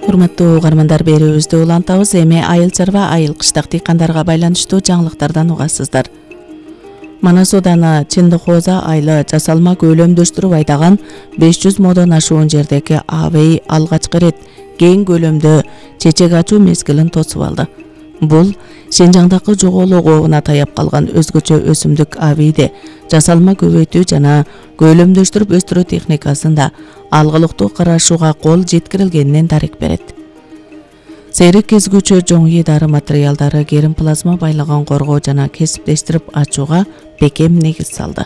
Урматтуу угармандар, берүүбүздү улантабыз. Эми айыл чарба, айыл кыштак дыйкандарга байланыштуу жаңылыктардан угасыздар. Манас Ооданы Чындыкооза айылы жасалма көлөмдөштүрүп айдаган 500 модон ашуун жердеги АВИ алгачкы ирет кең көлөмдө чечек ачуу мезгилин тосуп алды. Бул Шенжаңдагы жоголуу кообуна таяп калган өзгөчө өсүмдүк АВИди жасалма көбөйтүү жана көлөмдөштүрүп өстүрүү техникасында алгылыктуу карашууга кол жеткирилгенинен дарек берет. Сейрек кезгүүчү жоң дары материалдары керим плазма байлыгын коргоо жана кесиптештирип ачууга бекем негиз салды.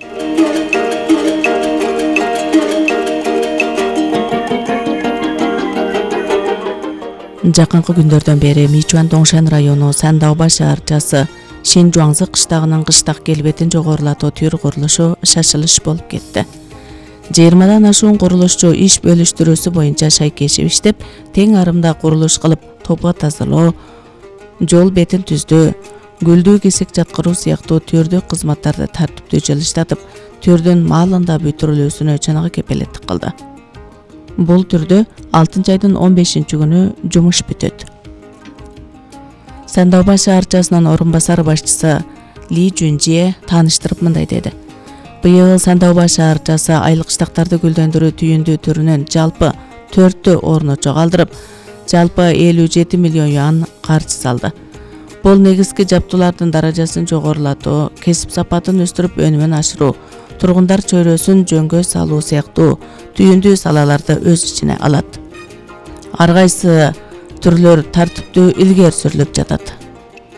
Жакынкы күндөрдөн бери Мичуан Доңшан району Сандаоба шаарчасы Шинжуаңзы кыштагынын кыштак келбетин жогорулатуу түр курулушу шашылыш болуп кетти. 20дан ашуун курулушчу иш бөлүштүрүүсү боюнча шайкешип иштеп, тең арымда курулуш кылып, топко тазалоо, жол бетин түздүү, гүлдүү кесек жаткыруу сыяктуу түрдүү кызматтарды тартиптүү жылыштатып, түрдүн маалында бүтүрүлүүсүнө чыныгы кепелеттик кылды. Бул түрдө 6 айдын 15-күнү жумуш бүтөт. Сандаоба шаарчасынын орун басары башчысы Ли Жүнжие тааныштырып мындай деди. Быйыл Сандаоба шаарчасы айыл кыштактарды гүлдөндүрүү түйүндүү түрүнүн жалпы 4 орну чогалтырып, жалпы 57 миллион юан каржы салды. Бул негизги жаптуулардын даражасын жогорулатуу, кесип сапатын өстүрүп өнүмүн ашыруу, тургундар чөйрөсүн жөнгө салуу сыяктуу түйүндүү салаларды өз ичине алат. Ар кайсы түрлөр тартиптүү илгери сүрүлүп жатат.